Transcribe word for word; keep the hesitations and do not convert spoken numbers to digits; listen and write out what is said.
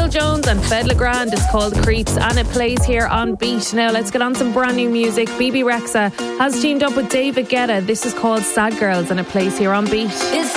Phil Jones and Fed Legrand is called Creeps, and it plays here on Beat. Now let's get on some brand new music. B B Rexa has teamed up with David Guetta. This is called Sad Girls, and it plays here on Beat. It's